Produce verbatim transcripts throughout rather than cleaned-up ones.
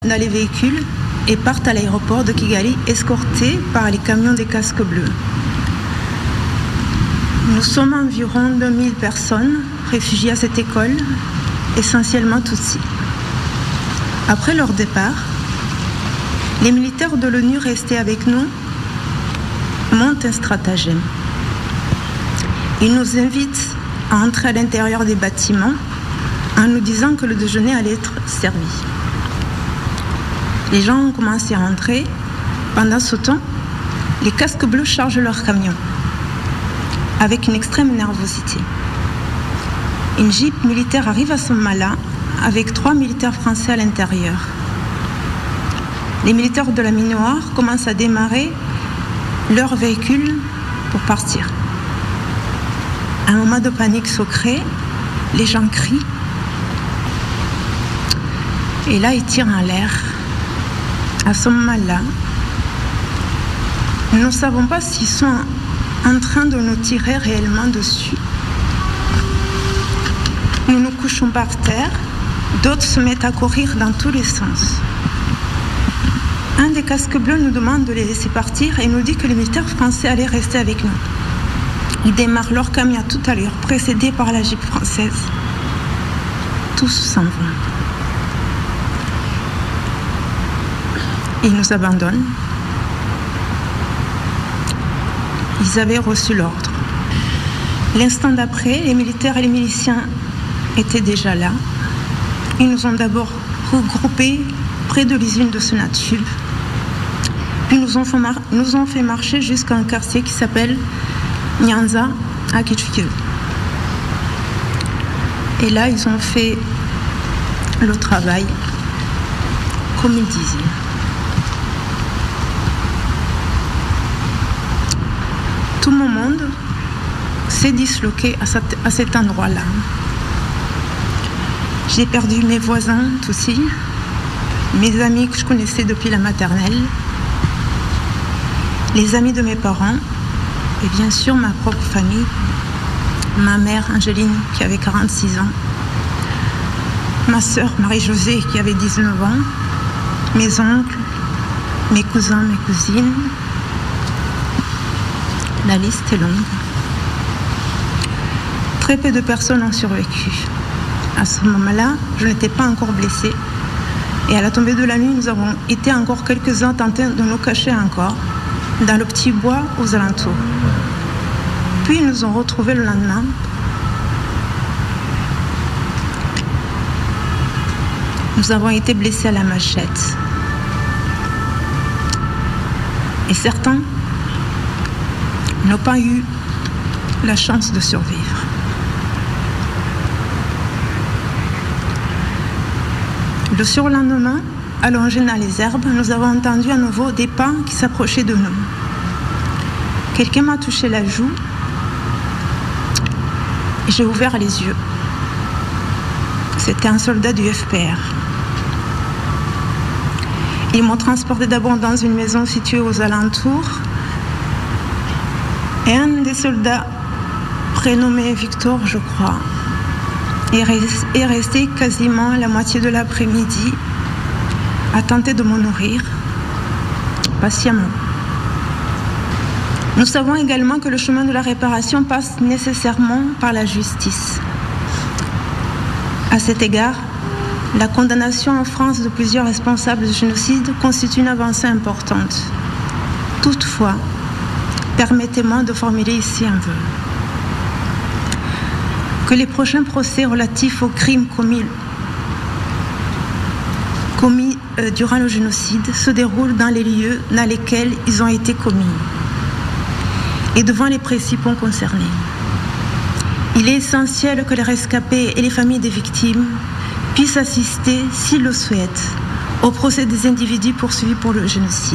dans les véhicules et partent à l'aéroport de Kigali escortés par les camions des casques bleus. Nous sommes environ deux mille personnes réfugiées à cette école, essentiellement Tutsis. Après leur départ, les militaires de l'ONU restés avec nous montent un stratagème. Ils nous invitent à entrer à l'intérieur des bâtiments en nous disant que le déjeuner allait être servi. Les gens ont commencé à entrer. Pendant ce temps, les casques bleus chargent leurs camions avec une extrême nervosité. Une jeep militaire arrive à Somala avec trois militaires français à l'intérieur. Les militaires de la Minoire commencent à démarrer leur véhicule pour partir. Un moment de panique se crée, les gens crient. Et là, ils tirent en l'air. À ce moment-là, nous ne savons pas s'ils sont en train de nous tirer réellement dessus. Nous nous couchons par terre, d'autres se mettent à courir dans tous les sens. Un des casques bleus nous demande de les laisser partir et nous dit que les militaires français allaient rester avec nous. Ils démarrent leur camion à toute allure, précédés par la jeep française. Tous s'en vont. Ils nous abandonnent. Ils avaient reçu l'ordre. L'instant d'après, les militaires et les miliciens étaient déjà là. Ils nous ont d'abord regroupés près de l'usine de Sonatube. Puis nous ont fait, mar- nous ont fait marcher jusqu'à un quartier qui s'appelle Nyanza à Kitchukil. Et là, ils ont fait le travail comme ils disaient. Tout mon monde s'est disloqué à cet, à cet endroit-là. J'ai perdu mes voisins aussi, mes amis que je connaissais depuis la maternelle, les amis de mes parents et bien sûr ma propre famille, ma mère Angéline qui avait quarante-six ans, ma sœur Marie-Josée qui avait dix-neuf ans, mes oncles, mes cousins, mes cousines. La liste est longue. Très peu de personnes ont survécu. À ce moment-là, je n'étais pas encore blessée. Et à la tombée de la nuit, nous avons été encore quelques-uns tentés de nous cacher encore dans le petit bois aux alentours. Puis ils nous ont retrouvés le lendemain. Nous avons été blessés à la machette. Et certains n'ont pas eu la chance de survivre. Le surlendemain, allongés dans les herbes, nous avons entendu à nouveau des pas qui s'approchaient de nous. Quelqu'un m'a touché la joue et j'ai ouvert les yeux. C'était un soldat du F P R. Ils m'ont transporté d'abord dans une maison située aux alentours. Et un des soldats, prénommé Victor, je crois, est resté quasiment la moitié de l'après-midi à tenter de me nourrir patiemment. Nous savons également que le chemin de la réparation passe nécessairement par la justice. À cet égard, la condamnation en France de plusieurs responsables de génocide constitue une avancée importante. Toutefois, permettez-moi de formuler ici un vœu. Que les prochains procès relatifs aux crimes commis, commis euh, durant le génocide se déroulent dans les lieux dans lesquels ils ont été commis et devant les principaux concernés. Il est essentiel que les rescapés et les familles des victimes puissent assister, s'ils le souhaitent, au procès des individus poursuivis pour le génocide.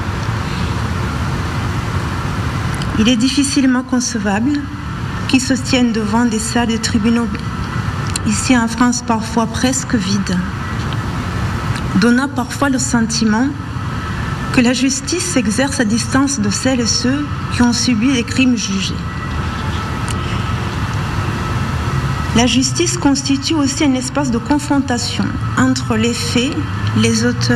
Il est difficilement concevable qu'ils se tiennent devant des salles de tribunaux, ici en France parfois presque vides, donnant parfois le sentiment que la justice s'exerce à distance de celles et ceux qui ont subi les crimes jugés. La justice constitue aussi un espace de confrontation entre les faits, les auteurs